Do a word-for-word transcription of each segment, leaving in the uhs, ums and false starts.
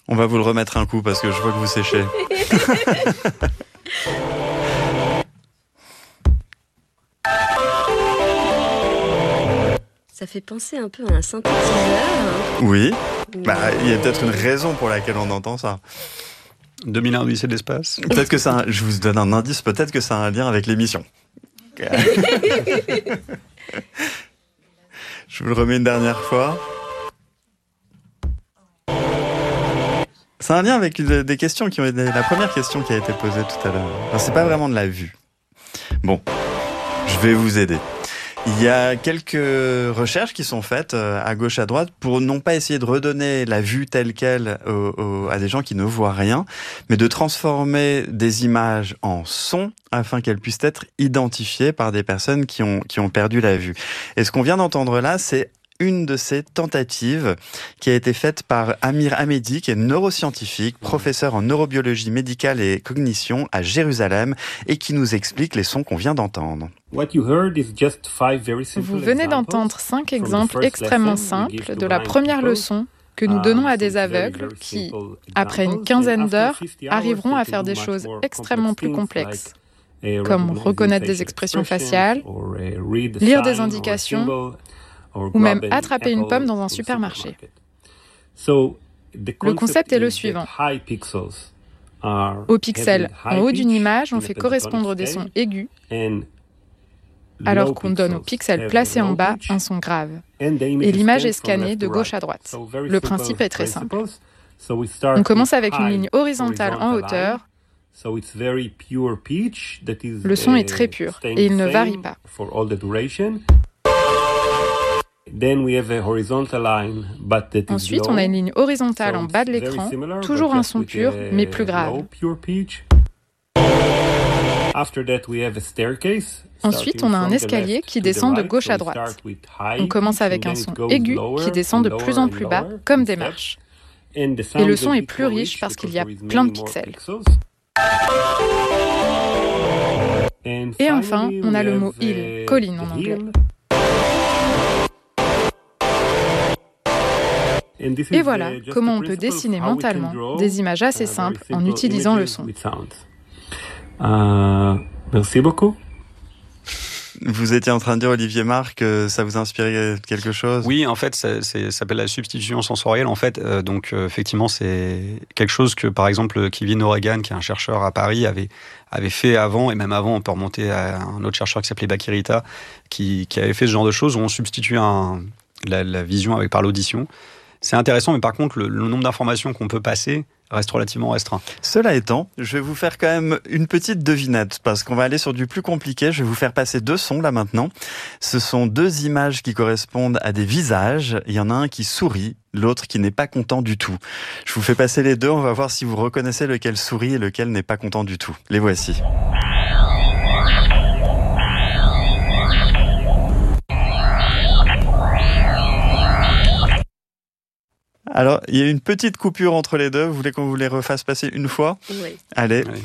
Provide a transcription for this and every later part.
On va vous le remettre un coup parce que je vois que vous séchez. Ça fait penser un peu à un synthétiseur. Oui, bah, il y a peut-être une raison pour laquelle on entend ça. deux mille un Odyssée de l'espace. Peut-être que ça, je vous donne un indice, peut-être que ça a un lien avec l'émission. Je vous le remets une dernière fois. C'est un lien avec des questions qui ont été, la première question qui a été posée tout à l'heure. Enfin, c'est pas vraiment de la vue. Bon, je vais vous aider. Il y a quelques recherches qui sont faites à gauche, à droite pour non pas essayer de redonner la vue telle quelle aux, aux, à des gens qui ne voient rien, mais de transformer des images en sons afin qu'elles puissent être identifiées par des personnes qui ont, qui ont perdu la vue. Et ce qu'on vient d'entendre là, c'est une de ces tentatives qui a été faite par Amir Hamedi, qui est neuroscientifique, professeur en neurobiologie médicale et cognition à Jérusalem, et qui nous explique les sons qu'on vient d'entendre. Vous venez d'entendre cinq exemples extrêmement simples de la première leçon que nous donnons à des aveugles qui, après une quinzaine d'heures, arriveront à faire des choses extrêmement plus complexes, comme reconnaître des expressions faciales, lire des indications, ou même attraper une pomme dans un supermarché. Le concept est le suivant. Aux pixels en haut d'une image, on fait correspondre des sons aigus, alors qu'on donne aux pixels placés en bas un son grave. Et l'image est scannée de gauche à droite. Le principe est très simple. On commence avec une ligne horizontale en hauteur. Le son est très pur et il ne varie pas. Ensuite, on a une ligne horizontale en bas de l'écran, toujours un son pur, mais plus grave. Ensuite, on a un escalier qui descend de gauche à droite. On commence avec un son aigu qui descend de plus en plus bas, comme des marches. Et le son est plus riche parce qu'il y a plein de pixels. Et enfin, on a le mot « hill », colline en anglais. Et voilà comment on peut dessiner mentalement des images assez simples en utilisant le son. Euh, merci beaucoup. Vous étiez en train de dire, Olivier Marc, que ça vous inspirait quelque chose ? Oui, en fait, ça, c'est, ça s'appelle la substitution sensorielle. En fait, euh, donc euh, effectivement, c'est quelque chose que, par exemple, Kevin O'Regan, qui est un chercheur à Paris, avait avait fait avant, et même avant, on peut remonter à un autre chercheur qui s'appelait Bakirita, qui, qui avait fait ce genre de choses où on substitue un, la, la vision avec par l'audition. C'est intéressant, mais par contre, le, le nombre d'informations qu'on peut passer reste relativement restreint. Cela étant, je vais vous faire quand même une petite devinette, parce qu'on va aller sur du plus compliqué. Je vais vous faire passer deux sons là maintenant. Ce sont deux images qui correspondent à des visages. Il y en a un qui sourit, l'autre qui n'est pas content du tout. Je vous fais passer les deux, on va voir si vous reconnaissez lequel sourit et lequel n'est pas content du tout. Les voici. Alors, il y a une petite coupure entre les deux. Vous voulez qu'on vous les refasse passer une fois ? Oui. Allez. Oui.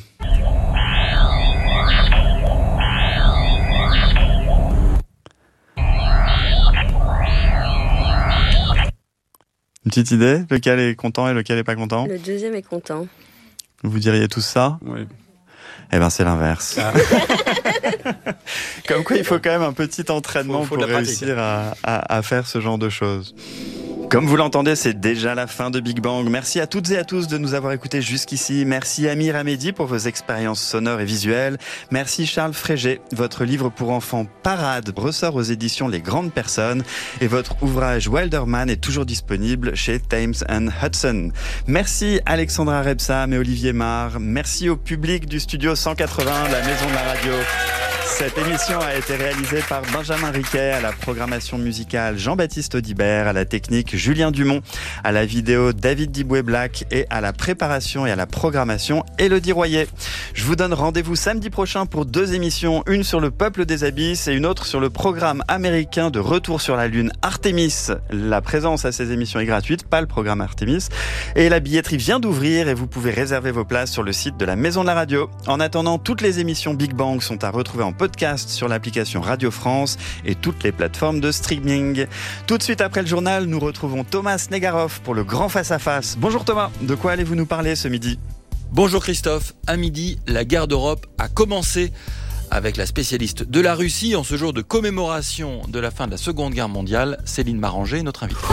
Une petite idée ? Lequel est content et lequel est pas content ? Le deuxième est content. Vous diriez tous ça ? Oui. Eh ben, c'est l'inverse. Ah. Comme quoi, il faut quand même un petit entraînement faut, faut pour réussir à, à, à faire ce genre de choses. Comme vous l'entendez, c'est déjà la fin de Big Bang. Merci à toutes et à tous de nous avoir écoutés jusqu'ici. Merci Amir Hamedi pour vos expériences sonores et visuelles. Merci Charles Frégé. Votre livre pour enfants Parade ressort aux éditions Les Grandes Personnes. Et votre ouvrage Wilderman est toujours disponible chez Thames and Hudson. Merci Alexandra Rebsam et Olivier Marr. Merci au public du studio cent quatre-vingts de la Maison de la Radio. Cette émission a été réalisée par Benjamin Riquet, à la programmation musicale Jean-Baptiste Audibert, à la technique Julien Dumont, à la vidéo David Diboué-Black et à la préparation et à la programmation Élodie Royer. Je vous donne rendez-vous samedi prochain pour deux émissions, une sur le peuple des abysses et une autre sur le programme américain de retour sur la Lune Artemis. La présence à ces émissions est gratuite, pas le programme Artemis. Et la billetterie vient d'ouvrir et vous pouvez réserver vos places sur le site de la Maison de la Radio. En attendant, toutes les émissions Big Bang sont à retrouver en en podcast sur l'application Radio France et toutes les plateformes de streaming. Tout de suite après le journal, nous retrouvons Thomas Negaroff pour le grand face-à-face. Bonjour Thomas, de quoi allez-vous nous parler ce midi ? Bonjour Christophe, à midi, la guerre d'Europe a commencé avec la spécialiste de la Russie en ce jour de commémoration de la fin de la Seconde Guerre mondiale. Céline Maranger, notre invitée.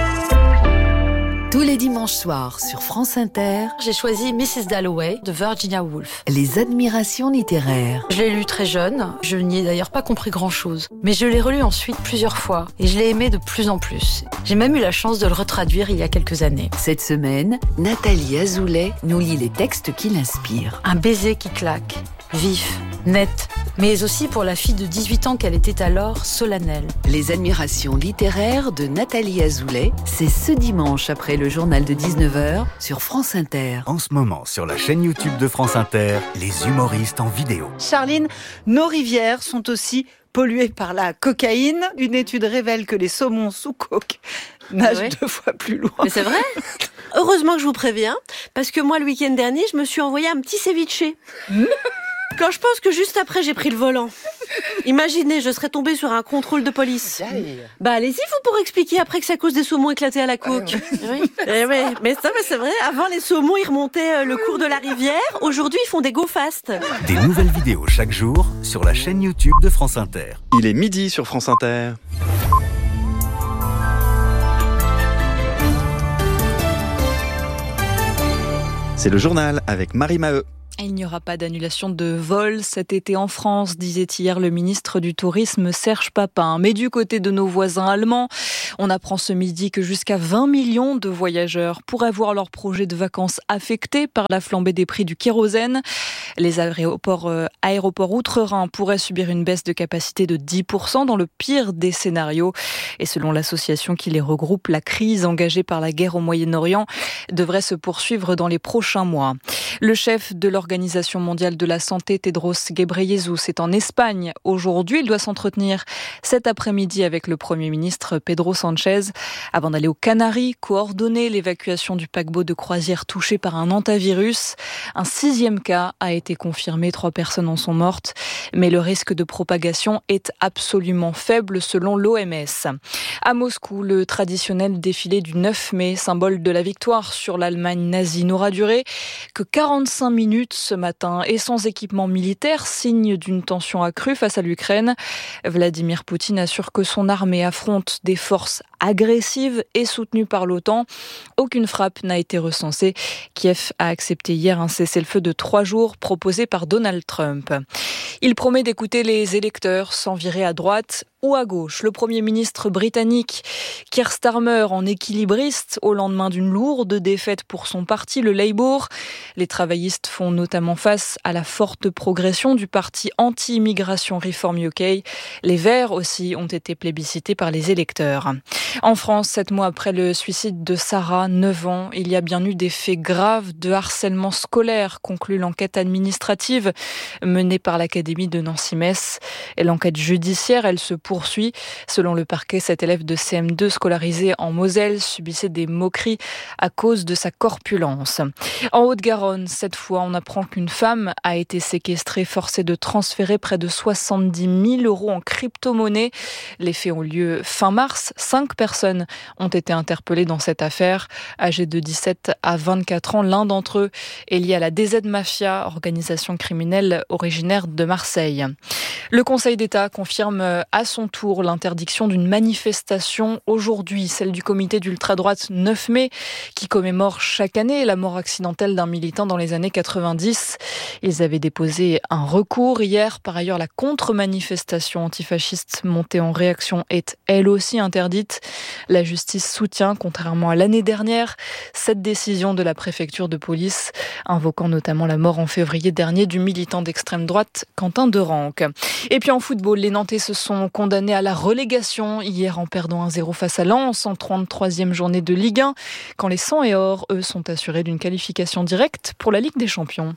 Tous les dimanches soirs sur France Inter, j'ai choisi missus Dalloway de Virginia Woolf. Les admirations littéraires. Je l'ai lu très jeune, je n'y ai d'ailleurs pas compris grand-chose. Mais je l'ai relu ensuite plusieurs fois et je l'ai aimé de plus en plus. J'ai même eu la chance de le retraduire il y a quelques années. Cette semaine, Nathalie Azoulay nous lit les textes qui l'inspirent. Un baiser qui claque, vif, net, mais aussi pour la fille de dix-huit ans qu'elle était alors, solennelle. Les admirations littéraires de Nathalie Azoulay, c'est ce dimanche après le journal de dix-neuf heures sur France Inter. En ce moment, sur la chaîne YouTube de France Inter, les humoristes en vidéo. Charline, nos rivières sont aussi polluées par la cocaïne. Une étude révèle que les saumons sous coke nagent oui. deux fois plus loin. Mais c'est vrai ? Heureusement que je vous préviens, parce que moi, le week-end dernier, je me suis envoyé un petit ceviche. Mmh. Quand je pense que juste après, j'ai pris le volant. Imaginez, je serais tombée sur un contrôle de police. Bah allez-y, vous pourrez expliquer après que c'est à cause des saumons éclatés à la coke. Oui. Eh oui. Mais ça, mais c'est vrai, avant les saumons, ils remontaient le cours de la rivière. Aujourd'hui, ils font des go fast. Des nouvelles vidéos chaque jour sur la chaîne YouTube de France Inter. Il est midi sur France Inter. C'est le journal avec Marie Maheu. Il n'y aura pas d'annulation de vol cet été en France, disait hier le ministre du Tourisme Serge Papin. Mais du côté de nos voisins allemands, on apprend ce midi que jusqu'à vingt millions de voyageurs pourraient voir leur projet de vacances affecté par la flambée des prix du kérosène. Les aéroports, euh, aéroports outre-Rhin pourraient subir une baisse de capacité de dix pour cent dans le pire des scénarios. Et selon l'association qui les regroupe, la crise engagée par la guerre au Moyen-Orient devrait se poursuivre dans les prochains mois. Le chef de l'Organisation mondiale de la santé, Tedros Ghebreyesus, est en Espagne. Aujourd'hui, il doit s'entretenir cet après-midi avec le Premier ministre Pedro Sanchez avant d'aller aux Canaries, coordonner l'évacuation du paquebot de croisière touché par un hantavirus. Un sixième cas a été confirmé, trois personnes en sont mortes, mais le risque de propagation est absolument faible selon l'O M S. À Moscou, le traditionnel défilé du neuf mai, symbole de la victoire sur l'Allemagne nazie, n'aura duré que quarante-cinq minutes ce matin et sans équipement militaire, signe d'une tension accrue face à l'Ukraine. Vladimir Poutine assure que son armée affronte des forces agressives et soutenues par l'OTAN. Aucune frappe n'a été recensée. Kiev a accepté hier un cessez-le-feu de trois jours proposé par Donald Trump. Il promet d'écouter les électeurs sans virer à droite ou à gauche. Le Premier ministre britannique Keir Starmer en équilibriste au lendemain d'une lourde défaite pour son parti, le Labour. Les travaillistes font notamment face à la forte progression du parti anti-immigration Reform U K. Les Verts aussi ont été plébiscités par les électeurs. En France, sept mois après le suicide de Sarah, neuf ans, il y a bien eu des faits graves de harcèlement scolaire, conclut l'enquête administrative menée par l'Académie de Nancy-Metz. Et l'enquête judiciaire, elle se poursuit. Selon le parquet, cet élève de C M deux scolarisé en Moselle subissait des moqueries à cause de sa corpulence. En Haute-Garonne, cette fois, on apprend qu'une femme a été séquestrée, forcée de transférer près de soixante-dix mille euros en crypto-monnaie. Les faits ont lieu fin mars. Cinq personnes ont été interpellées dans cette affaire. Âgés de dix-sept à vingt-quatre ans, l'un d'entre eux est lié à la D Z Mafia, organisation criminelle originaire de Marseille. Le Conseil d'État confirme à son tour l'interdiction d'une manifestation aujourd'hui, celle du comité d'ultra-droite neuf mai, qui commémore chaque année la mort accidentelle d'un militant dans les années quatre-vingt-dix. Ils avaient déposé un recours hier. Par ailleurs, la contre-manifestation antifasciste montée en réaction est elle aussi interdite. La justice soutient, contrairement à l'année dernière, cette décision de la préfecture de police, invoquant notamment la mort en février dernier du militant d'extrême droite Quentin Derenque. Et puis en football, les Nantais se sont condamnés à la relégation hier en perdant un zéro face à Lens en trente-troisième journée de Ligue un, quand les sang et or, eux, sont assurés d'une qualification directe pour la Ligue des Champions.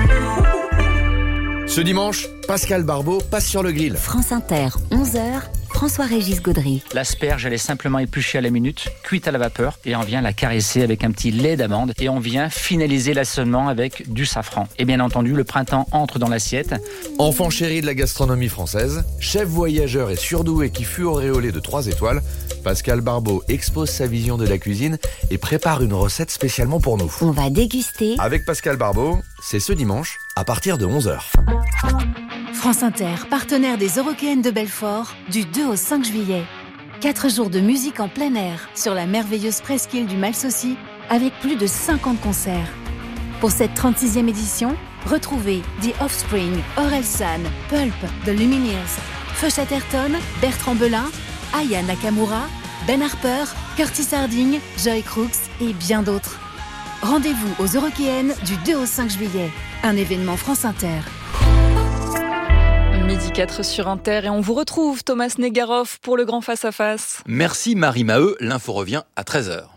Ce dimanche, Pascal Barbeau passe sur le grill. France Inter, onze heures, François-Régis Gaudry. L'asperge, elle est simplement épluchée à la minute, cuite à la vapeur, et on vient la caresser avec un petit lait d'amande, et on vient finaliser l'assaisonnement avec du safran. Et bien entendu, le printemps entre dans l'assiette. Enfant chéri de la gastronomie française, chef voyageur et surdoué qui fut auréolé de trois étoiles, Pascal Barbeau expose sa vision de la cuisine et prépare une recette spécialement pour nous. On va déguster. Avec Pascal Barbeau, c'est ce dimanche à partir de onze heures. France Inter, partenaire des Eurockéennes de Belfort, du deux au cinq juillet. Quatre jours de musique en plein air sur la merveilleuse presqu'île du Malsaucy avec plus de cinquante concerts. Pour cette trente-sixième édition, retrouvez The Offspring, Orelsan, Pulp, The Lumineers, Feu Chatterton, Bertrand Belin, Aya Nakamura, Ben Harper, Curtis Harding, Joy Crooks et bien d'autres. Rendez-vous aux Eurockéennes du deux au cinq juillet. Un événement France Inter. Midi quatre sur Inter et on vous retrouve Thomas Negaroff pour le grand face-à-face. Merci Marie Maheu, l'info revient à treize heures.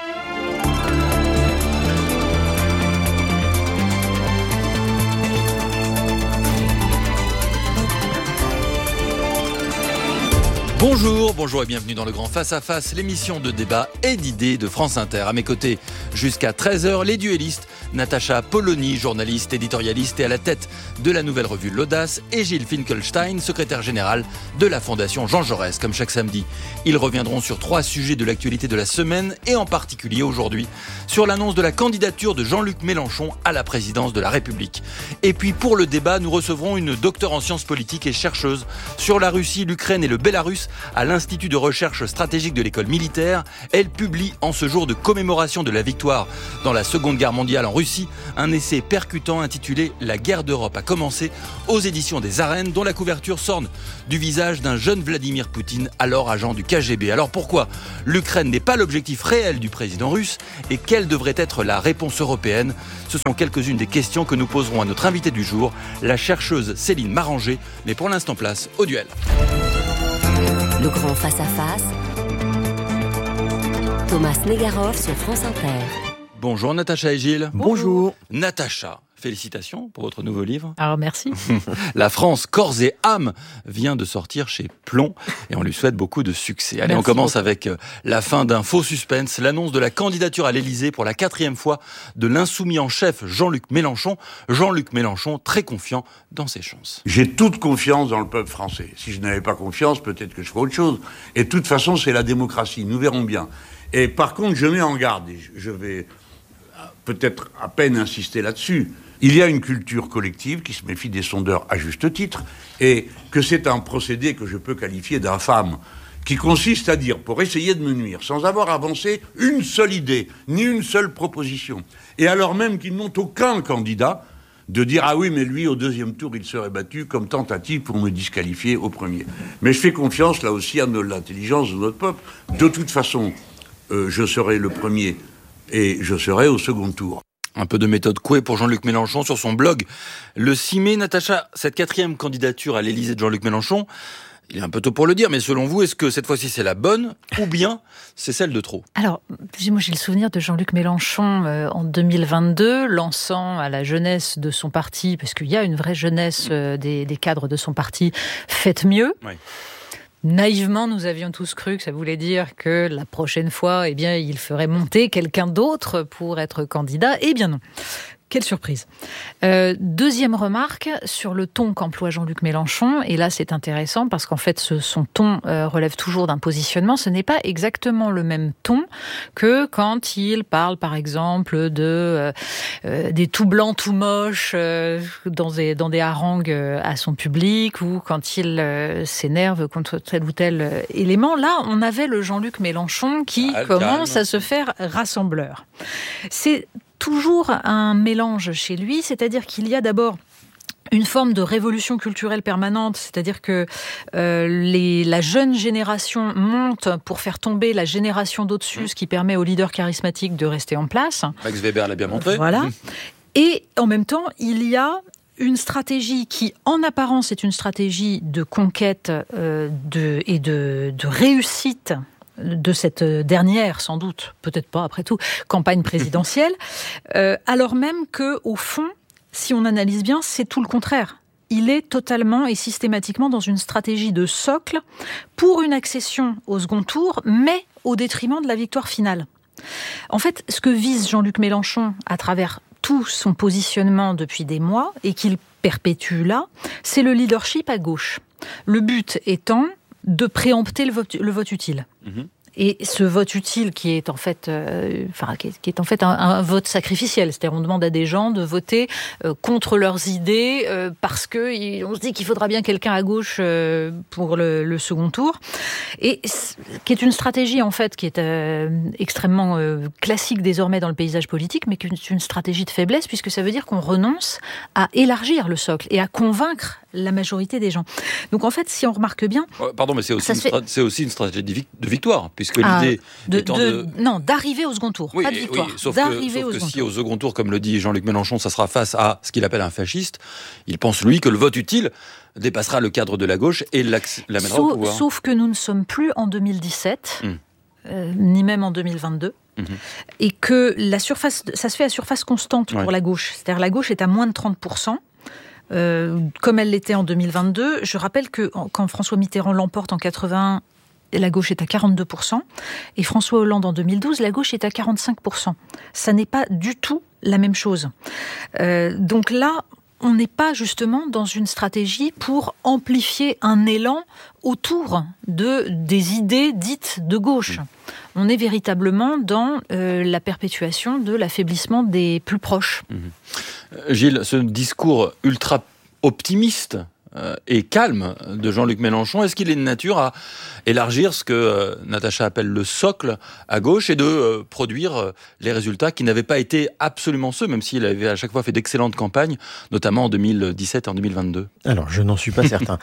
Bonjour, bonjour et bienvenue dans le Grand Face à Face, l'émission de débat et d'idées de France Inter. À mes côtés, jusqu'à treize heures, les duellistes, Natacha Polony, journaliste, éditorialiste et à la tête de la nouvelle revue L'Audace, et Gilles Finkelstein, secrétaire général de la Fondation Jean Jaurès. Comme chaque samedi, ils reviendront sur trois sujets de l'actualité de la semaine et en particulier aujourd'hui sur l'annonce de la candidature de Jean-Luc Mélenchon à la présidence de la République. Et puis pour le débat, nous recevrons une docteure en sciences politiques et chercheuse sur la Russie, l'Ukraine et le Bélarus à l'Institut de recherche stratégique de l'école militaire. Elle publie en ce jour de commémoration de la victoire dans la Seconde Guerre mondiale en Russie un essai percutant intitulé « La guerre d'Europe a commencé » aux éditions des Arènes, dont la couverture s'orne du visage d'un jeune Vladimir Poutine, alors agent du K G B. Alors pourquoi l'Ukraine n'est pas l'objectif réel du président russe et quelle devrait être la réponse européenne? Ce sont quelques-unes des questions que nous poserons à notre invitée du jour, la chercheuse Céline Maranger. Mais pour l'instant, place au duel. Le grand face-à-face. Thomas Negaroff sur France Inter. Bonjour Natacha et Gilles. Bonjour. Natacha, félicitations pour votre nouveau livre. Alors merci. La France, corps et âme vient de sortir chez Plomb et on lui souhaite beaucoup de succès. Allez, Merci on commence beaucoup. avec la fin d'un faux suspense, l'annonce de la candidature à l'Élysée pour la quatrième fois de l'insoumis en chef Jean-Luc Mélenchon. Jean-Luc Mélenchon, très confiant dans ses chances. J'ai toute confiance dans le peuple français. Si je n'avais pas confiance, peut-être que je ferais autre chose. Et de toute façon, c'est la démocratie, nous verrons bien. Et par contre, je mets en garde, et je vais peut-être à peine insister là-dessus. Il y a une culture collective qui se méfie des sondeurs à juste titre, et que c'est un procédé que je peux qualifier d'infâme, qui consiste à dire, pour essayer de me nuire, sans avoir avancé une seule idée, ni une seule proposition, et alors même qu'ils n'ont aucun candidat, de dire « Ah oui, mais lui, au deuxième tour, il serait battu comme tentative pour me disqualifier au premier. » Mais je fais confiance, là aussi, à l'intelligence de notre peuple. De toute façon, euh, je serai le premier et je serai au second tour. Un peu de méthode couée pour Jean-Luc Mélenchon sur son blog. Le six mai, Natacha, cette quatrième candidature à l'Élysée de Jean-Luc Mélenchon, il est un peu tôt pour le dire, mais selon vous, est-ce que cette fois-ci c'est la bonne ou bien c'est celle de trop? Alors, moi j'ai le souvenir de Jean-Luc Mélenchon euh, en deux mille vingt-deux, lançant à la jeunesse de son parti, parce qu'il y a une vraie jeunesse euh, des, des cadres de son parti, faites mieux. Oui. Naïvement, nous avions tous cru que ça voulait dire que la prochaine fois, eh bien, il ferait monter quelqu'un d'autre pour être candidat. Eh bien non. Quelle surprise. Euh, deuxième remarque sur le ton qu'emploie Jean-Luc Mélenchon, et là c'est intéressant parce qu'en fait ce, son ton euh, relève toujours d'un positionnement, ce n'est pas exactement le même ton que quand il parle par exemple de euh, euh, des tout blancs tout moches euh, dans, des, dans des harangues à son public, ou quand il euh, s'énerve contre tel ou tel euh, élément. Là on avait le Jean-Luc Mélenchon qui ah, commence calme. à se faire rassembleur. C'est toujours un mélange chez lui, c'est-à-dire qu'il y a d'abord une forme de révolution culturelle permanente, c'est-à-dire que euh, les, la jeune génération monte pour faire tomber la génération d'au-dessus, ce qui permet aux leaders charismatiques de rester en place. Max Weber l'a bien montré. Voilà. Et en même temps, il y a une stratégie qui, en apparence, est une stratégie de conquête euh, de, et de, de réussite de cette dernière, sans doute, peut-être pas après tout, campagne présidentielle, euh, alors même que, au fond, si on analyse bien, c'est tout le contraire. il est totalement et systématiquement dans une stratégie de socle pour une accession au second tour, mais au détriment de la victoire finale. En fait, ce que vise Jean-Luc Mélenchon à travers tout son positionnement depuis des mois et qu'il perpétue là, c'est le leadership à gauche. Le but étant de préempter le vote, le vote utile. Mmh. Et ce vote utile qui est en fait, euh, enfin, qui est, qui est en fait un, un vote sacrificiel, c'est-à-dire on demande à des gens de voter euh, contre leurs idées euh, parce que y, on se dit qu'il faudra bien quelqu'un à gauche euh, pour le, le second tour, et qui est une stratégie en fait qui est euh, extrêmement euh, classique désormais dans le paysage politique, mais qui est une stratégie de faiblesse puisque ça veut dire qu'on renonce à élargir le socle et à convaincre la majorité des gens. Donc en fait, si on remarque bien, pardon, mais c'est aussi, une, fait... stra- c'est aussi une stratégie de victoire. Puisque ah, l'idée de, étant de, de... Non, d'arriver au second tour, oui, pas de victoire. Oui, sauf d'arriver que, sauf au que second si tour. au second tour, comme le dit Jean-Luc Mélenchon, ça sera face à ce qu'il appelle un fasciste, il pense, lui, que le vote utile dépassera le cadre de la gauche et l'amènera sauf, au pouvoir. Sauf que nous ne sommes plus en deux mille dix-sept, mmh. euh, ni même en deux mille vingt-deux, mmh. et que la surface, ça se fait à surface constante ouais. pour la gauche. C'est-à-dire la gauche est à moins de trente pour cent. Euh, comme elle l'était en deux mille vingt-deux. Je rappelle que quand François Mitterrand l'emporte en quatre-vingt-un, la gauche est à quarante-deux pour cent, et François Hollande en deux mille douze, la gauche est à quarante-cinq pour cent. Ça n'est pas du tout la même chose. Euh, donc là, on n'est pas justement dans une stratégie pour amplifier un élan autour de, des idées dites de gauche. On est véritablement dans euh, la perpétuation de l'affaiblissement des plus proches. Mmh. Gilles, ce discours ultra optimiste euh, et calme de Jean-Luc Mélenchon, est-ce qu'il est de nature à élargir ce que euh, Natacha appelle le socle à gauche et de euh, produire euh, les résultats qui n'avaient pas été absolument ceux, même s'il avait à chaque fois fait d'excellentes campagnes, notamment en deux mille dix-sept et en deux mille vingt-deux? Alors, je n'en suis pas certain.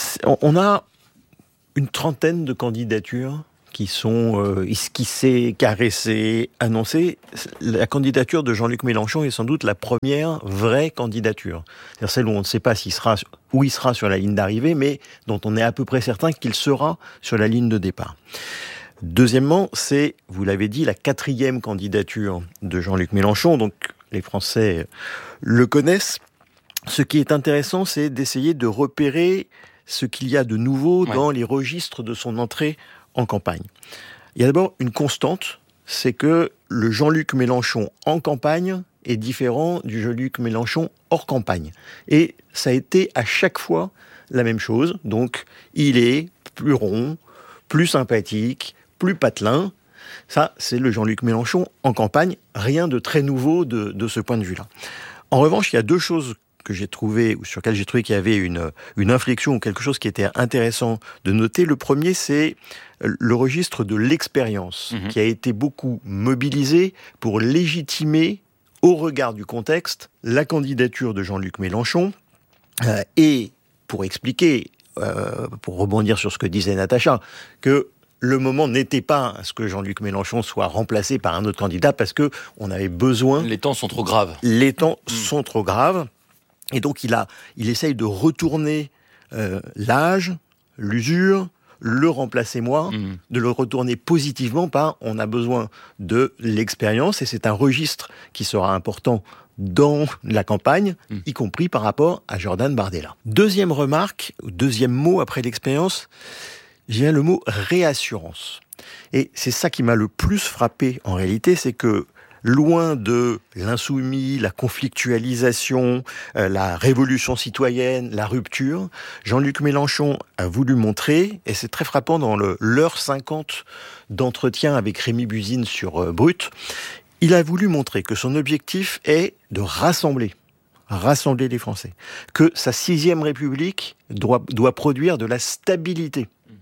On a une trentaine de candidatures qui sont euh, esquissées, caressées, annoncées. La candidature de Jean-Luc Mélenchon est sans doute la première vraie candidature. C'est-à-dire celle où on ne sait pas s'il sera, où il sera sur la ligne d'arrivée, mais dont on est à peu près certain qu'il sera sur la ligne de départ. Deuxièmement, c'est, vous l'avez dit, la quatrième candidature de Jean-Luc Mélenchon, donc les Français le connaissent. Ce qui est intéressant, c'est d'essayer de repérer ce qu'il y a de nouveau ouais. dans les registres de son entrée en campagne. Il y a d'abord une constante, c'est que le Jean-Luc Mélenchon en campagne est différent du Jean-Luc Mélenchon hors campagne. Et ça a été à chaque fois la même chose. Donc, il est plus rond, plus sympathique, plus patelin. Ça, c'est le Jean-Luc Mélenchon en campagne. Rien de très nouveau de, de ce point de vue-là. En revanche, il y a deux choses que j'ai trouvé, ou sur lesquelles j'ai trouvé qu'il y avait une, une inflexion ou quelque chose qui était intéressant de noter. Le premier, c'est le registre de l'expérience, mmh. qui a été beaucoup mobilisé pour légitimer, au regard du contexte, la candidature de Jean-Luc Mélenchon, euh, et pour expliquer, euh, pour rebondir sur ce que disait Natacha, que le moment n'était pas à ce que Jean-Luc Mélenchon soit remplacé par un autre candidat, parce que on avait besoin... Les temps sont trop graves. Les temps mmh. sont trop graves. Et donc, il, a, il essaye de retourner euh, l'âge, l'usure, le remplacez-moi, mmh. de le retourner positivement par on a besoin de l'expérience. Et c'est un registre qui sera important dans la campagne, mmh. y compris par rapport à Jordan Bardella. Deuxième remarque, deuxième mot après l'expérience, j'ai le mot réassurance. Et c'est ça qui m'a le plus frappé en réalité, c'est que loin de l'insoumis, la conflictualisation, euh, la révolution citoyenne, la rupture, Jean-Luc Mélenchon a voulu montrer, et c'est très frappant dans le l'heure cinquante d'entretien avec Rémi Buzine sur euh, Brut, il a voulu montrer que son objectif est de rassembler, rassembler les Français, que sa sixième République doit, doit produire de la stabilité, mmh.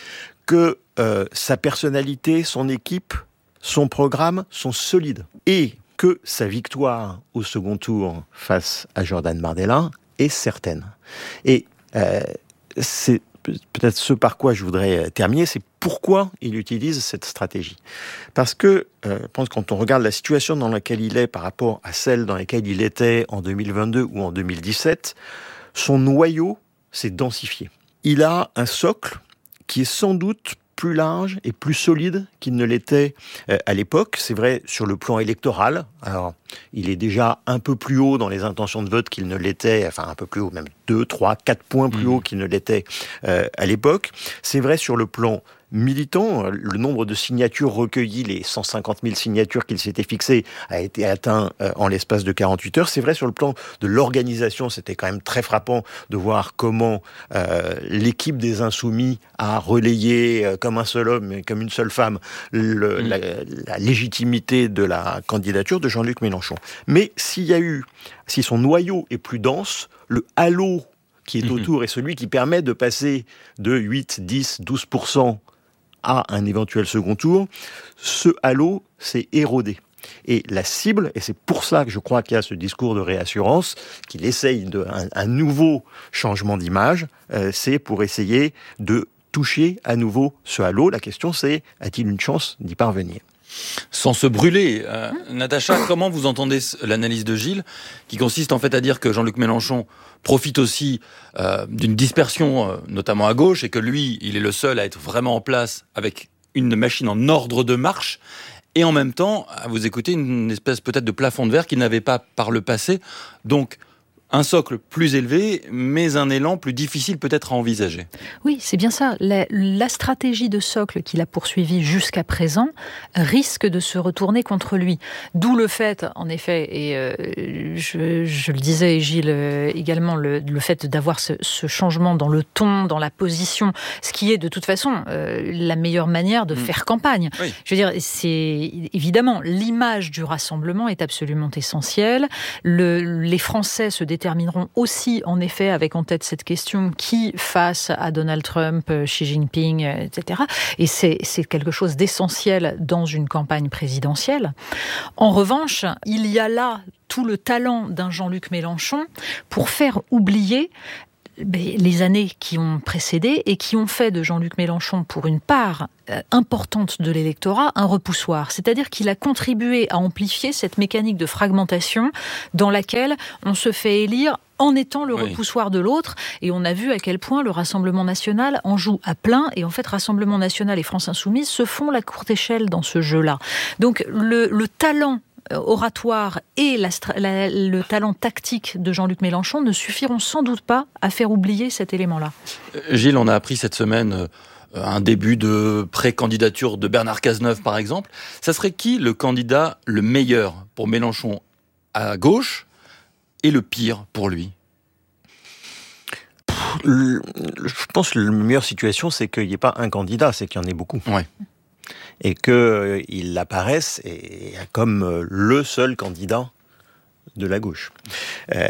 que euh, sa personnalité, son équipe, son programme sont solides et que sa victoire au second tour face à Jordan Bardella est certaine. Et euh, c'est peut-être ce par quoi je voudrais terminer, c'est pourquoi il utilise cette stratégie. Parce que euh, je pense que quand on regarde la situation dans laquelle il est par rapport à celle dans laquelle il était en deux mille vingt-deux ou en deux mille dix-sept, son noyau s'est densifié. Il a un socle qui est sans doute plus large et plus solide qu'il ne l'était euh, à l'époque. C'est vrai sur le plan électoral. Alors, il est déjà un peu plus haut dans les intentions de vote qu'il ne l'était, enfin un peu plus haut, même deux, trois, quatre points plus mmh. haut qu'il ne l'était euh, à l'époque. C'est vrai sur le plan militant, le nombre de signatures recueillies, les cent cinquante mille signatures qu'il s'était fixé, a été atteint euh, en l'espace de quarante-huit heures. C'est vrai sur le plan de l'organisation, c'était quand même très frappant de voir comment euh, l'équipe des Insoumis a relayé euh, comme un seul homme et comme une seule femme le, mmh. la, la légitimité de la candidature de Jean-Luc Mélenchon. Mais s'il y a eu, si son noyau est plus dense, le halo qui est autour mmh. est celui qui permet de passer de huit, dix, douze pour cent à un éventuel second tour, ce halo s'est érodé. Et la cible, et c'est pour ça que je crois qu'il y a ce discours de réassurance, qu'il essaye de, un, un nouveau changement d'image, euh, c'est pour essayer de toucher à nouveau ce halo. La question c'est, a-t-il une chance d'y parvenir ? Sans se brûler. Euh, Natacha, comment vous entendez l'analyse de Gilles, qui consiste en fait à dire que Jean-Luc Mélenchon profite aussi euh, d'une dispersion, euh, notamment à gauche, et que lui, il est le seul à être vraiment en place avec une machine en ordre de marche, et en même temps, à vous écouter, une espèce peut-être de plafond de verre qu'il n'avait pas par le passé. Donc, un socle plus élevé, mais un élan plus difficile peut-être à envisager. Oui, c'est bien ça. La, la stratégie de socle qu'il a poursuivie jusqu'à présent risque de se retourner contre lui. D'où le fait, en effet, et euh, je, je le disais, Gilles, euh, également, le, le fait d'avoir ce, ce changement dans le ton, dans la position, ce qui est de toute façon euh, la meilleure manière de mmh. faire campagne. Oui. Je veux dire, c'est évidemment, l'image du rassemblement est absolument essentielle. Le, les Français se détermineront aussi, en effet, avec en tête cette question, qui face à Donald Trump, Xi Jinping, et cetera. Et c'est, c'est quelque chose d'essentiel dans une campagne présidentielle. En revanche, il y a là tout le talent d'un Jean-Luc Mélenchon pour faire oublier les années qui ont précédé et qui ont fait de Jean-Luc Mélenchon, pour une part importante de l'électorat, un repoussoir. C'est-à-dire qu'il a contribué à amplifier cette mécanique de fragmentation dans laquelle on se fait élire en étant le oui. repoussoir de l'autre. Et on a vu à quel point le Rassemblement national en joue à plein. Et en fait, Rassemblement national et France Insoumise se font la courte échelle dans ce jeu-là. Donc le, le talent oratoire et la, la, le talent tactique de Jean-Luc Mélenchon ne suffiront sans doute pas à faire oublier cet élément-là. Gilles, on a appris cette semaine un début de pré-candidature de Bernard Cazeneuve, par exemple. Ça serait qui le candidat le meilleur pour Mélenchon à gauche et le pire pour lui ? Je pense que la meilleure situation, c'est qu'il n'y ait pas un candidat, c'est qu'il y en ait beaucoup. Ouais. Et qu'il apparaisse et, comme le seul candidat de la gauche. Euh,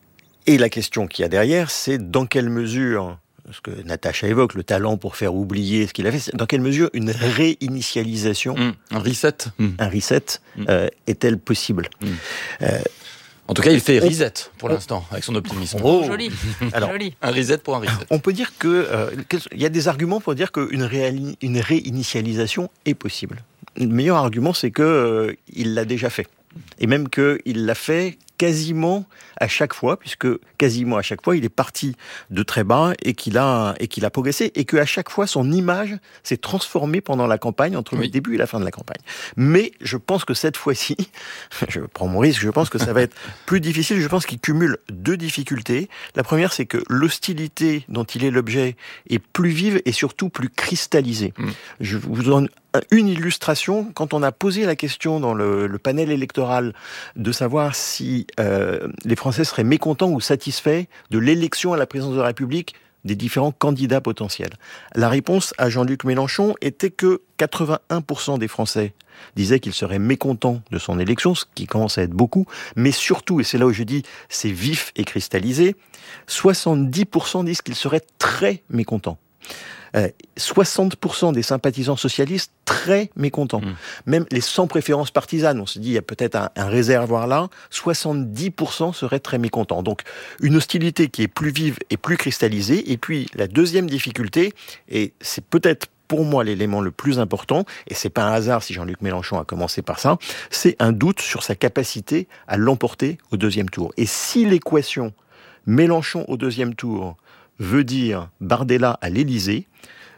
et la question qu'il y a derrière, c'est dans quelle mesure, ce que Natacha évoque, le talent pour faire oublier ce qu'il a fait, dans quelle mesure une réinitialisation, mmh, un reset, mmh. un reset mmh. euh, est-elle possible mmh. euh, En tout cas, il fait reset pour l'instant, avec son optimisme. Oh, joli. Alors, joli. Un reset pour un reset. On peut dire que euh, il y a des arguments pour dire qu'une réali- une réinitialisation est possible. Le meilleur argument, c'est que euh, il l'a déjà fait, et même qu'il l'a fait quasiment à chaque fois, puisque quasiment à chaque fois, il est parti de très bas et qu'il a, et qu'il a progressé, et qu'à chaque fois, son image s'est transformée pendant la campagne, entre oui. le début et la fin de la campagne. Mais je pense que cette fois-ci, je prends mon risque, je pense que ça va être plus difficile, je pense qu'il cumule deux difficultés. La première, c'est que l'hostilité dont il est l'objet est plus vive et surtout plus cristallisée. Mmh. Je vous donne une illustration. Quand on a posé la question dans le, le panel électoral de savoir si euh, les Français seraient mécontents ou satisfaits de l'élection à la présidence de la République des différents candidats potentiels, la réponse à Jean-Luc Mélenchon était que quatre-vingt-un pour cent des Français disaient qu'ils seraient mécontents de son élection, ce qui commence à être beaucoup, mais surtout, et c'est là où je dis c'est vif et cristallisé, soixante-dix pour cent disent qu'ils seraient très mécontents. Euh, soixante pour cent des sympathisants socialistes très mécontents. Mmh. Même les sans préférence partisane, on se dit il y a peut-être un, un réservoir là, soixante-dix pour cent seraient très mécontents. Donc une hostilité qui est plus vive et plus cristallisée. Et puis la deuxième difficulté, et c'est peut-être pour moi l'élément le plus important, et c'est pas un hasard si Jean-Luc Mélenchon a commencé par ça, c'est un doute sur sa capacité à l'emporter au deuxième tour. Et si l'équation Mélenchon au deuxième tour veut dire Bardella à l'Élysée,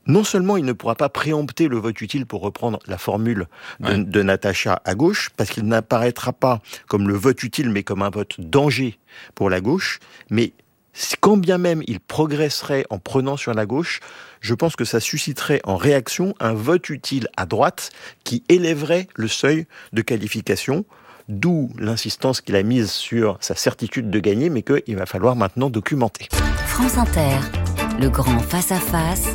non seulement il ne pourra pas préempter le vote utile, pour reprendre la formule de, ouais. de Natacha à gauche, parce qu'il n'apparaîtra pas comme le vote utile, mais comme un vote danger pour la gauche, mais quand bien même il progresserait en prenant sur la gauche, je pense que ça susciterait en réaction un vote utile à droite qui élèverait le seuil de qualification, d'où l'insistance qu'il a mise sur sa certitude de gagner, mais qu'il va falloir maintenant documenter. France Inter, le grand face-à-face,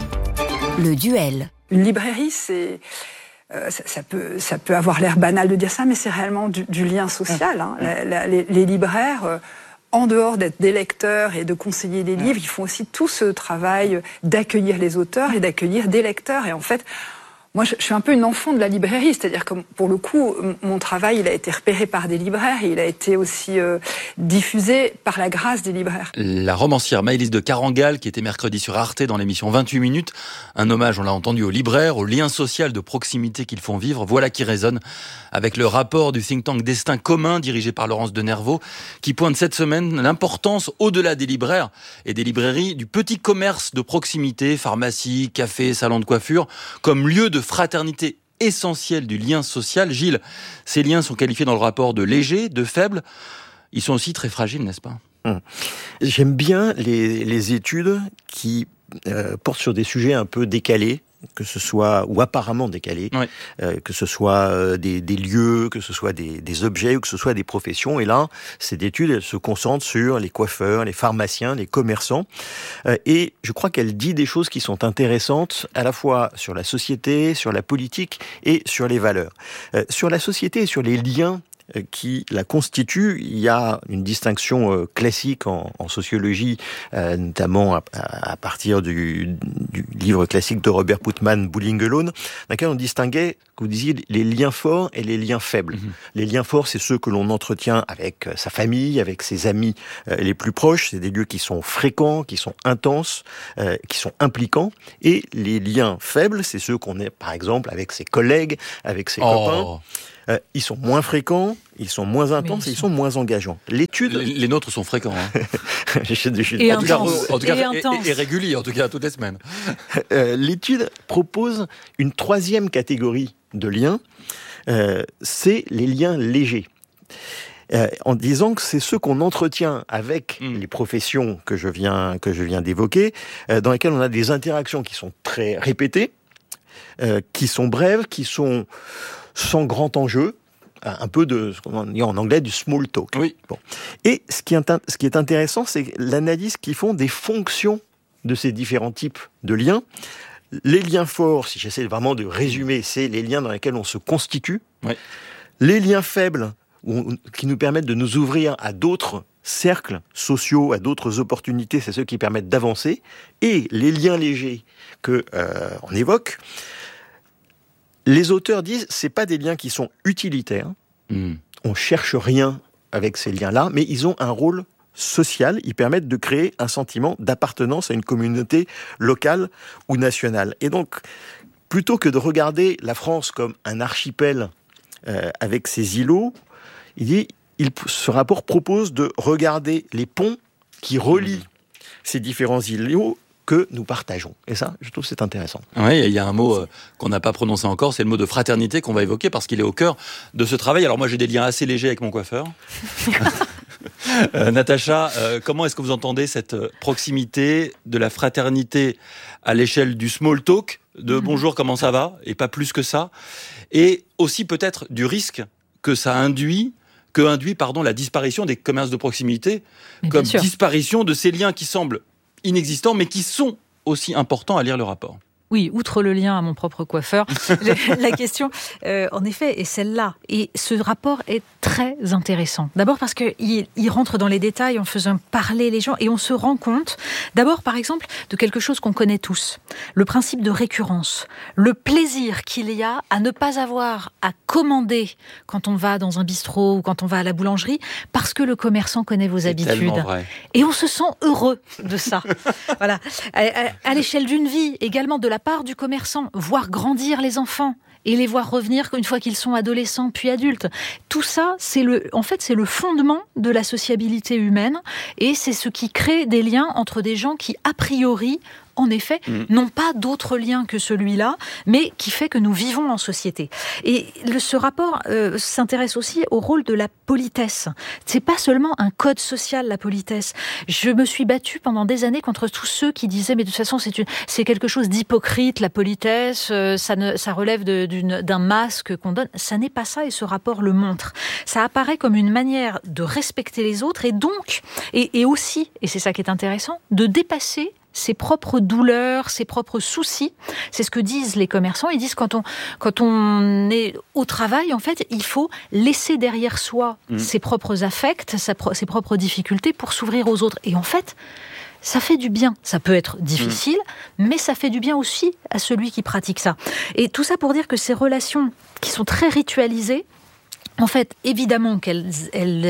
le duel. Une librairie, c'est... Euh, ça, ça, peut, ça peut avoir l'air banal de dire ça, mais c'est réellement du, du lien social. Hein. La, la, les, les libraires... Euh, en dehors d'être des lecteurs et de conseiller des livres, ils font aussi tout ce travail d'accueillir les auteurs et d'accueillir des lecteurs. Et en fait, moi, je suis un peu une enfant de la librairie, c'est-à-dire que pour le coup, mon travail, il a été repéré par des libraires et il a été aussi euh, diffusé par la grâce des libraires. La romancière Maëlys de Carangal, qui était mercredi sur Arte dans l'émission vingt-huit minutes, un hommage, on l'a entendu, aux libraires, au lien social de proximité qu'ils font vivre, voilà qui résonne avec le rapport du think tank Destin commun, dirigé par Laurence de Nervaux, qui pointe cette semaine l'importance, au-delà des libraires et des librairies, du petit commerce de proximité, pharmacie, café, salon de coiffure, comme lieu de fraternité essentielle du lien social. Gilles, ces liens sont qualifiés dans le rapport de légers, de faibles. Ils sont aussi très fragiles, n'est-ce pas ? Hum. J'aime bien les, les études qui euh, portent sur des sujets un peu décalés, que ce soit, ou apparemment décalés, oui. euh, que ce soit euh, des, des lieux, que ce soit des, des objets, ou que ce soit des professions. Et là, cette étude, elle se concentre sur les coiffeurs, les pharmaciens, les commerçants. Euh, et je crois qu'elle dit des choses qui sont intéressantes, à la fois sur la société, sur la politique et sur les valeurs. Euh, sur la société et sur les liens qui la constitue, il y a une distinction euh, classique en, en sociologie, euh, notamment à, à partir du, du livre classique de Robert Putnam, Bowling Alone, dans lequel on distinguait, que vous disiez, les liens forts et les liens faibles. Mmh. Les liens forts, c'est ceux que l'on entretient avec sa famille, avec ses amis euh, les plus proches. C'est des lieux qui sont fréquents, qui sont intenses, euh, qui sont impliquants. Et les liens faibles, c'est ceux qu'on a, par exemple, avec ses collègues, avec ses oh. copains. Euh, ils sont moins fréquents, ils sont moins intenses ils et ils sont moins engageants. L'étude... Les, les nôtres sont fréquents. Hein. je, je, je, et en, tout cas, en tout cas, et, et, et réguliers, en tout cas, toutes les semaines. Euh, l'étude propose une troisième catégorie de liens, euh, c'est les liens légers. Euh, en disant que c'est ceux qu'on entretient avec mmh. les professions que je viens, que je viens d'évoquer, euh, dans lesquelles on a des interactions qui sont très répétées, euh, qui sont brèves, qui sont sans grand enjeu, un peu de ce qu'on dit en anglais du small talk. Oui. Bon. Et ce qui, est, ce qui est intéressant, c'est l'analyse qu'ils font des fonctions de ces différents types de liens. Les liens forts, si j'essaie vraiment de résumer, c'est les liens dans lesquels on se constitue. Oui. Les liens faibles, où, qui nous permettent de nous ouvrir à d'autres cercles sociaux, à d'autres opportunités, c'est ceux qui permettent d'avancer. Et les liens légers que euh, on évoque, les auteurs disent c'est pas des liens qui sont utilitaires. Mmh. On cherche rien avec ces liens-là, mais ils ont un rôle social. Ils permettent de créer un sentiment d'appartenance à une communauté locale ou nationale. Et donc, plutôt que de regarder la France comme un archipel euh, avec ses îlots, il dit, il, ce rapport propose de regarder les ponts qui relient mmh. ces différents îlots que nous partageons. Et ça, je trouve que c'est intéressant. Oui, il y a un mot euh, qu'on n'a pas prononcé encore, c'est le mot de fraternité qu'on va évoquer parce qu'il est au cœur de ce travail. Alors moi, j'ai des liens assez légers avec mon coiffeur. euh, Natacha, euh, comment est-ce que vous entendez cette proximité de la fraternité à l'échelle du small talk, de mmh. bonjour, comment ça va, et pas plus que ça, et aussi peut-être du risque que ça induit que induit pardon, la disparition des commerces de proximité, mais comme disparition de ces liens qui semblent inexistants, mais qui sont aussi importants à lire le rapport. Oui, outre le lien à mon propre coiffeur, la question, euh, en effet, est celle-là. Et ce rapport est très intéressant. D'abord parce qu'il il rentre dans les détails en faisant parler les gens et on se rend compte, d'abord, par exemple, de quelque chose qu'on connaît tous. Le principe de récurrence. Le plaisir qu'il y a à ne pas avoir à commander quand on va dans un bistrot ou quand on va à la boulangerie parce que le commerçant connaît vos C'est habitudes. Vrai. Et on se sent heureux de ça. Voilà. À, à, à l'échelle d'une vie, également de la part du commerçant, voir grandir les enfants et les voir revenir une fois qu'ils sont adolescents puis adultes. Tout ça, c'est le, en fait, c'est le fondement de la sociabilité humaine et c'est ce qui crée des liens entre des gens qui, a priori, en effet, mmh. n'ont pas d'autre lien que celui-là, mais qui fait que nous vivons en société. Et le, ce rapport euh, s'intéresse aussi au rôle de la politesse. C'est pas seulement un code social, la politesse. Je me suis battue pendant des années contre tous ceux qui disaient, mais de toute façon, c'est, une, c'est quelque chose d'hypocrite, la politesse, euh, ça, ne, ça relève de, d'une, d'un masque qu'on donne. Ça n'est pas ça, et ce rapport le montre. Ça apparaît comme une manière de respecter les autres, et donc, et, et aussi, et c'est ça qui est intéressant, de dépasser ses propres douleurs, ses propres soucis. C'est ce que disent les commerçants. Ils disent quand on, quand on est au travail, en fait, il faut laisser derrière soi mmh. ses propres affects, sa, ses propres difficultés pour s'ouvrir aux autres. Et en fait, ça fait du bien. Ça peut être difficile, mmh. mais ça fait du bien aussi à celui qui pratique ça. Et tout ça pour dire que ces relations qui sont très ritualisées, en fait, évidemment qu'elles elles,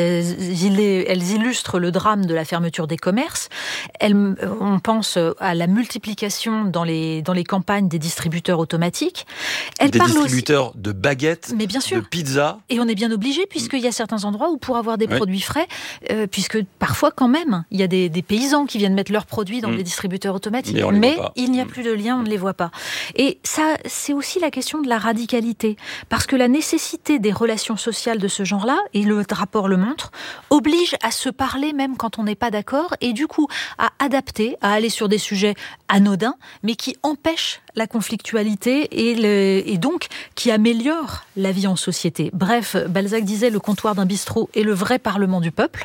elles illustrent le drame de la fermeture des commerces. Elles, on pense à la multiplication dans les, dans les campagnes des distributeurs automatiques. Elles des distributeurs aussi de baguettes, mais bien sûr, de pizzas. Et on est bien obligé, puisqu'il y a certains endroits où pour avoir des oui. produits frais, euh, puisque parfois quand même, il y a des, des paysans qui viennent mettre leurs produits dans mmh. les distributeurs automatiques, mais, mais il n'y a plus de lien, on ne les voit pas. Et ça, c'est aussi la question de la radicalité, parce que la nécessité des relations sociales de ce genre-là, et le rapport le montre, oblige à se parler même quand on n'est pas d'accord, et du coup à adapter, à aller sur des sujets anodins, mais qui empêchent la conflictualité et, le, et donc qui améliorent la vie en société. Bref, Balzac disait le comptoir d'un bistrot est le vrai parlement du peuple.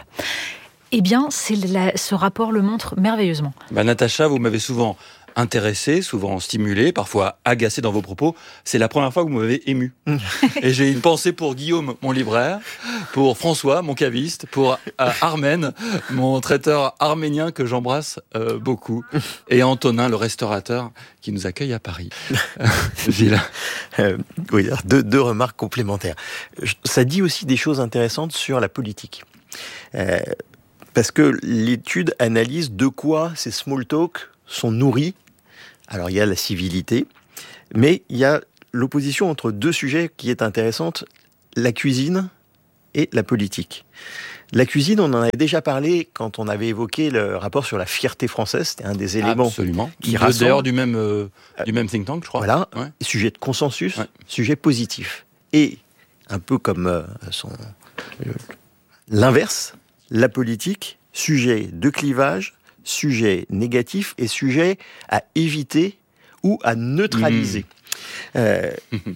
Eh bien, c'est la, ce rapport le montre merveilleusement. Bah, Natacha, vous m'avez souvent intéressé, souvent stimulé, parfois agacé dans vos propos. C'est la première fois que vous m'avez ému. Et j'ai une pensée pour Guillaume, mon libraire, pour François, mon caviste, pour euh, Armen, mon traiteur arménien que j'embrasse euh, beaucoup, et Antonin, le restaurateur qui nous accueille à Paris. Gilles. Euh, oui, alors deux, deux remarques complémentaires. Ça dit aussi des choses intéressantes sur la politique. Euh, parce que l'étude analyse de quoi ces small talk sont nourris. Alors, il y a la civilité, mais il y a l'opposition entre deux sujets qui est intéressante, la cuisine et la politique. La cuisine, on en avait déjà parlé quand on avait évoqué le rapport sur la fierté française, c'était un des éléments. Absolument. Qui rassemble. D'ailleurs du même, euh, du même think tank, je crois. Voilà, ouais. Sujet de consensus, ouais. Sujet positif. Et, un peu comme euh, son, euh, l'inverse, la politique, sujet de clivage, sujet négatif et sujet à éviter ou à neutraliser. Mmh. Euh,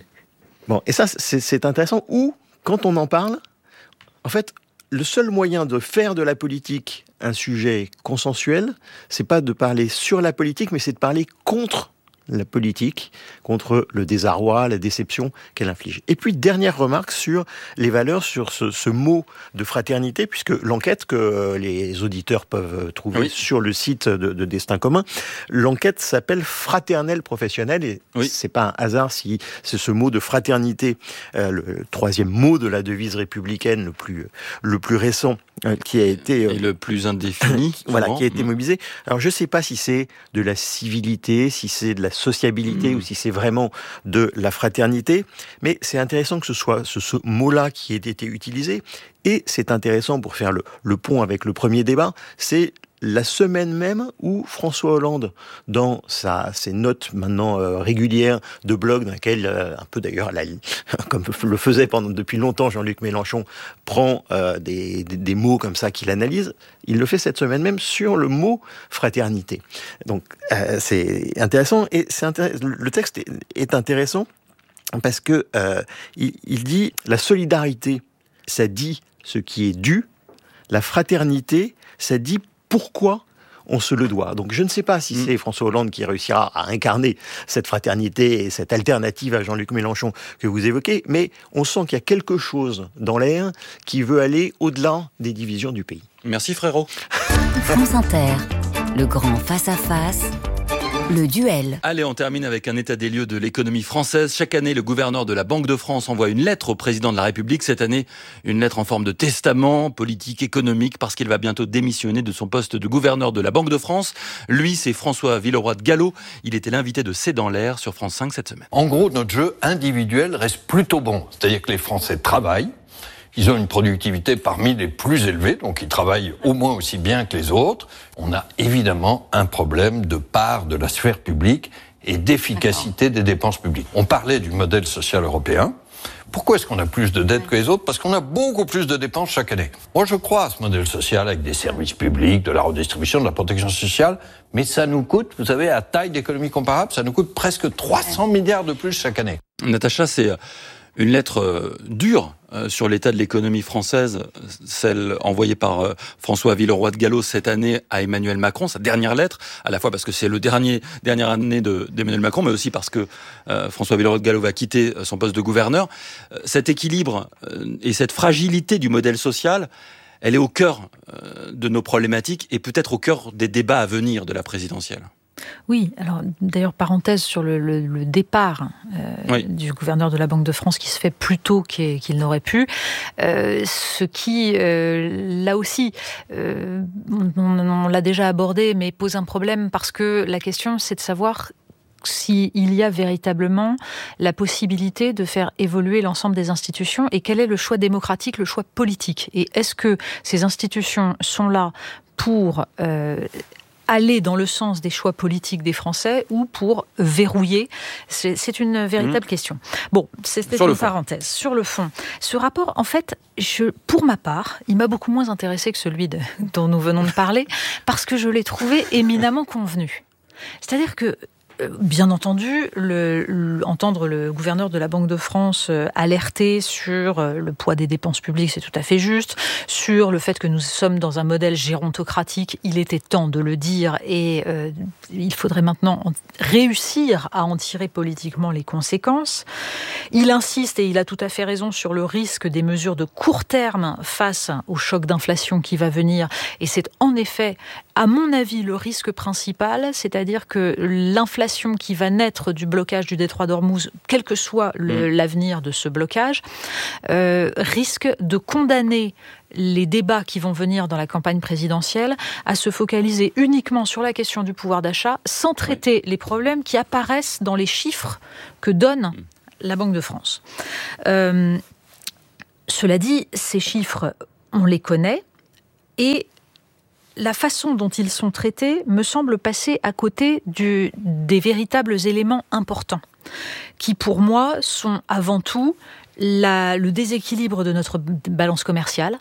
bon, et ça, c'est, c'est intéressant. Ou, quand on en parle, en fait, le seul moyen de faire de la politique un sujet consensuel, c'est pas de parler sur la politique, mais c'est de parler contre la politique, contre le désarroi, la déception qu'elle inflige. Et puis, dernière remarque sur les valeurs, sur ce, ce mot de fraternité, puisque l'enquête que les auditeurs peuvent trouver oui. sur le site de, de Destin commun, l'enquête s'appelle Fraternelle professionnelle, et oui. c'est pas un hasard si c'est ce mot de fraternité, euh, le troisième mot de la devise républicaine le plus, le plus récent, euh, qui a été... Euh, et le plus indéfini. Voilà, qui a été mobilisé. Alors, je sais pas si c'est de la civilité, si c'est de la sociabilité mmh. ou si c'est vraiment de la fraternité, mais c'est intéressant que ce soit ce, ce mot-là qui ait été utilisé, et c'est intéressant pour faire le, le pont avec le premier débat, c'est la semaine même où François Hollande, dans sa, ses notes maintenant euh, régulières de blog, dans lesquelles, euh, un peu d'ailleurs, la, comme le faisait pendant, depuis longtemps Jean-Luc Mélenchon, prend euh, des, des, des mots comme ça qu'il analyse, il le fait cette semaine même sur le mot fraternité. Donc euh, c'est intéressant, et c'est intéress- le texte est, est intéressant parce que euh, il, il dit la solidarité, ça dit ce qui est dû, la fraternité, ça dit pourquoi on se le doit. Donc je ne sais pas si c'est François Hollande qui réussira à incarner cette fraternité et cette alternative à Jean-Luc Mélenchon que vous évoquez, mais on sent qu'il y a quelque chose dans l'air qui veut aller au-delà des divisions du pays. Merci frérot. France Inter, le grand face-à-face. Le duel. Allez, on termine avec un état des lieux de l'économie française. Chaque année, le gouverneur de la Banque de France envoie une lettre au président de la République. Cette année, une lettre en forme de testament politique, économique, parce qu'il va bientôt démissionner de son poste de gouverneur de la Banque de France. Lui, c'est François Villeroy de Galhau. Il était l'invité de C'est dans l'air sur France cinq cette semaine. En gros, notre jeu individuel reste plutôt bon. C'est-à-dire que les Français travaillent. Ils ont une productivité parmi les plus élevées, donc ils travaillent au moins aussi bien que les autres. On a évidemment un problème de part de la sphère publique et d'efficacité des dépenses publiques. On parlait du modèle social européen. Pourquoi est-ce qu'on a plus de dettes que les autres ? Parce qu'on a beaucoup plus de dépenses chaque année. Moi, je crois à ce modèle social avec des services publics, de la redistribution, de la protection sociale, mais ça nous coûte, vous savez, à taille d'économie comparable, ça nous coûte presque trois cents milliards de plus chaque année. Natacha, c'est une lettre euh, dure euh, sur l'état de l'économie française, celle envoyée par euh, François Villeroy de Galhau cette année à Emmanuel Macron, sa dernière lettre, à la fois parce que c'est le dernier dernière année de, d'Emmanuel Macron, mais aussi parce que euh, François Villeroy de Galhau va quitter son poste de gouverneur. Euh, cet équilibre euh, et cette fragilité du modèle social, elle est au cœur euh, de nos problématiques et peut-être au cœur des débats à venir de la présidentielle. Oui, alors d'ailleurs, parenthèse sur le, le, le départ euh, oui. du gouverneur de la Banque de France qui se fait plus tôt qu'il, qu'il n'aurait pu, euh, ce qui, euh, là aussi, euh, on, on l'a déjà abordé, mais pose un problème parce que la question, c'est de savoir s'il y a véritablement la possibilité de faire évoluer l'ensemble des institutions et quel est le choix démocratique, le choix politique. Et est-ce que ces institutions sont là pour euh, aller dans le sens des choix politiques des Français ou pour verrouiller ? C'est, c'est une véritable mmh. question. Bon, c'était une parenthèse. Sur le fond, ce rapport, en fait, je, pour ma part, il m'a beaucoup moins intéressé que celui de, dont nous venons de parler, parce que je l'ai trouvé éminemment convenu. C'est-à-dire que bien entendu, le, le, entendre le gouverneur de la Banque de France euh, alerter sur euh, le poids des dépenses publiques, c'est tout à fait juste. Sur le fait que nous sommes dans un modèle gérontocratique, il était temps de le dire et euh, il faudrait maintenant en, réussir à en tirer politiquement les conséquences. Il insiste, et il a tout à fait raison, sur le risque des mesures de court terme face au choc d'inflation qui va venir. Et c'est en effet, à mon avis, le risque principal, c'est-à-dire que l'inflation qui va naître du blocage du détroit d'Ormuz, quel que soit le, mmh. l'avenir de ce blocage, euh, risque de condamner les débats qui vont venir dans la campagne présidentielle à se focaliser uniquement sur la question du pouvoir d'achat, sans traiter ouais. les problèmes qui apparaissent dans les chiffres que donne mmh. la Banque de France. Euh, cela dit, ces chiffres, on les connaît, et la façon dont ils sont traités me semble passer à côté du, des véritables éléments importants, qui pour moi sont avant tout la, le déséquilibre de notre balance commerciale,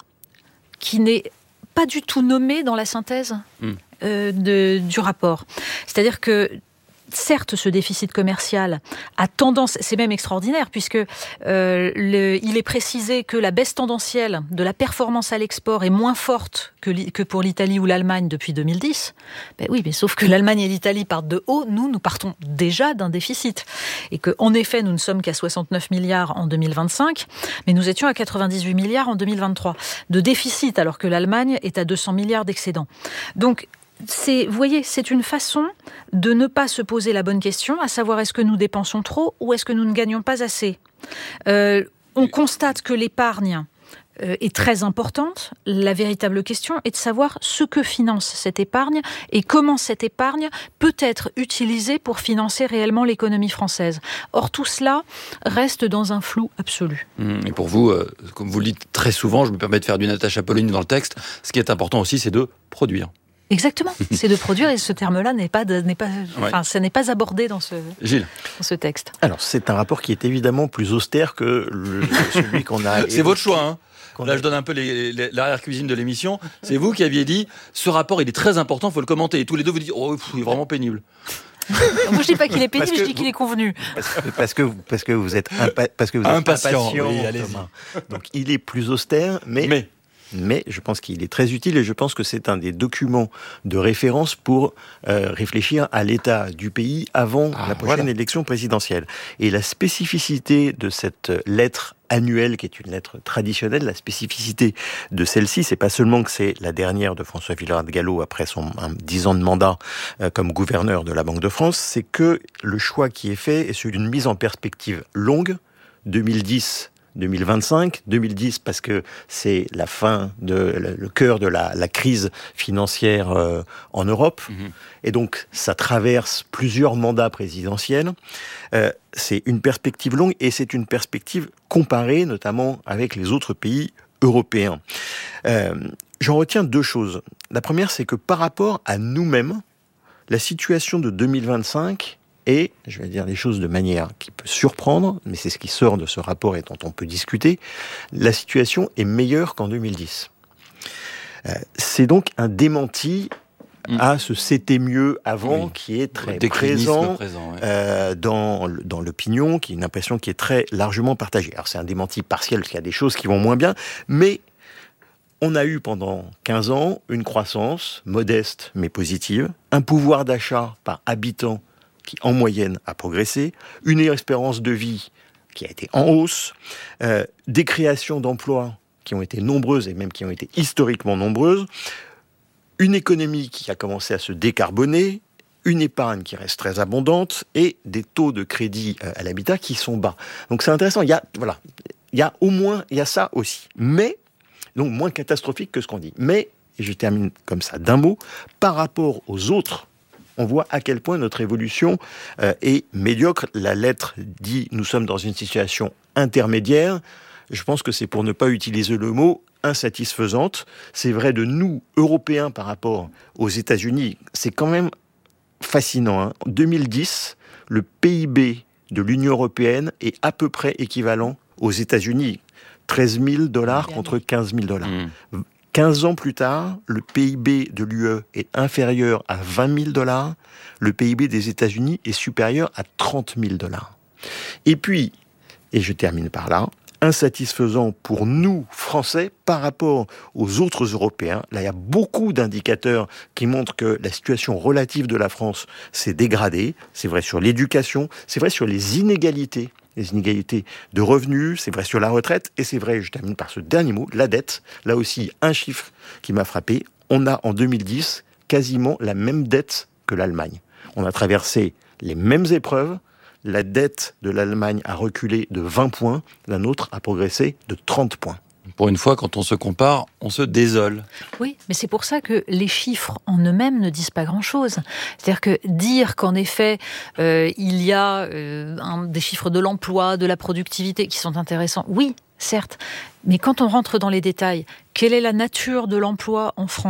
qui n'est pas du tout nommé dans la synthèse mmh. euh, de, du rapport. C'est-à-dire que certes, ce déficit commercial a tendance, c'est même extraordinaire, puisque euh, le, il est précisé que la baisse tendancielle de la performance à l'export est moins forte que, que pour l'Italie ou l'Allemagne depuis deux mille dix. Ben oui, mais sauf que l'Allemagne et l'Italie partent de haut, nous, nous partons déjà d'un déficit. Et qu'en effet, nous ne sommes qu'à soixante-neuf milliards en deux mille vingt-cinq, mais nous étions à quatre-vingt-dix-huit milliards en deux mille vingt-trois de déficit, alors que l'Allemagne est à deux cents milliards d'excédent. Donc, C'est, vous voyez, c'est une façon de ne pas se poser la bonne question, à savoir est-ce que nous dépensons trop ou est-ce que nous ne gagnons pas assez. Euh, on constate que l'épargne euh, est très importante. La véritable question est de savoir ce que finance cette épargne et comment cette épargne peut être utilisée pour financer réellement l'économie française. Or, tout cela reste dans un flou absolu. Et pour vous, euh, comme vous le dites très souvent, je me permets de faire du Natacha Polony dans le texte, ce qui est important aussi, c'est de produire. Exactement, c'est de produire, et ce terme-là n'est pas, de, n'est pas, ouais. enfin, ça n'est pas abordé dans ce, Gilles. dans ce texte. Alors, c'est un rapport qui est évidemment plus austère que le, celui qu'on a. C'est évoqué. Votre choix, hein. Là, je donne un peu les, les, l'arrière-cuisine de l'émission. C'est vous qui aviez dit, ce rapport, il est très important, il faut le commenter. Et tous les deux, vous dites, oh, pff, il est vraiment pénible. Moi, je dis pas qu'il est pénible, je dis qu'il est convenu. Parce que, parce que, parce que vous êtes, impa- parce que vous êtes impatient. impatient Oui, allez-y. Donc, il est plus austère, mais... mais. Mais je pense qu'il est très utile et je pense que c'est un des documents de référence pour euh, réfléchir à l'état du pays avant ah, la prochaine voilà. élection présidentielle. Et la spécificité de cette lettre annuelle, qui est une lettre traditionnelle, la spécificité de celle-ci, c'est pas seulement que c'est la dernière de François Villeroy de Galhau après son un, dix ans de mandat euh, comme gouverneur de la Banque de France, c'est que le choix qui est fait est celui d'une mise en perspective longue, deux mille dix deux mille vingt-cinq, deux mille dix parce que c'est la fin de le, le cœur de la, la crise financière euh, en Europe, mmh. et donc ça traverse plusieurs mandats présidentiels. Euh, c'est une perspective longue et c'est une perspective comparée notamment avec les autres pays européens. Euh, j'en retiens deux choses. La première, c'est que par rapport à nous-mêmes, la situation de deux mille vingt-cinq et, je vais dire les choses de manière qui peut surprendre, mais c'est ce qui sort de ce rapport et dont on peut discuter, la situation est meilleure qu'en deux mille dix. Euh, c'est donc un démenti mmh. à ce « c'était mieux avant oui. » qui est très présent, présent ouais. euh, dans, dans l'opinion, qui est une impression qui est très largement partagée. Alors c'est un démenti partiel, parce qu'il y a des choses qui vont moins bien, mais on a eu pendant quinze ans une croissance modeste mais positive, un pouvoir d'achat par habitant qui, en moyenne, a progressé, une espérance de vie qui a été en hausse, euh, des créations d'emplois qui ont été nombreuses et même qui ont été historiquement nombreuses, une économie qui a commencé à se décarboner, une épargne qui reste très abondante et des taux de crédit à l'habitat qui sont bas. Donc c'est intéressant, il y a, voilà, il y a au moins, il y a ça aussi. Mais, donc moins catastrophique que ce qu'on dit. Mais, et je termine comme ça d'un mot, par rapport aux autres, on voit à quel point notre évolution euh, est médiocre. La lettre dit « nous sommes dans une situation intermédiaire ». Je pense que c'est pour ne pas utiliser le mot insatisfaisante. C'est vrai de nous, Européens, par rapport aux États-Unis. C'est quand même fascinant. Hein. En deux mille dix, le P I B de l'Union européenne est à peu près équivalent aux États-Unis. treize mille dollars contre quinze mille dollars. Mmh. quinze ans plus tard, le P I B de l'U E est inférieur à vingt mille dollars. Le P I B des États-Unis est supérieur à trente mille dollars. Et puis, et je termine par là, insatisfaisant pour nous, Français, par rapport aux autres Européens. Là, il y a beaucoup d'indicateurs qui montrent que la situation relative de la France s'est dégradée. C'est vrai sur l'éducation, c'est vrai sur les inégalités. Les inégalités de revenus, c'est vrai sur la retraite, et c'est vrai, je termine par ce dernier mot, la dette. Là aussi, un chiffre qui m'a frappé. On a, en deux mille dix, quasiment la même dette que l'Allemagne. On a traversé les mêmes épreuves. La dette de l'Allemagne a reculé de vingt points, la nôtre a progressé de trente points. Pour une fois, quand on se compare, on se désole. Oui, mais c'est pour ça que les chiffres en eux-mêmes ne disent pas grand-chose. C'est-à-dire que dire qu'en effet, euh, il y a euh, un, des chiffres de l'emploi, de la productivité qui sont intéressants, oui, certes. Mais quand on rentre dans les détails, quelle est la nature de l'emploi en France ?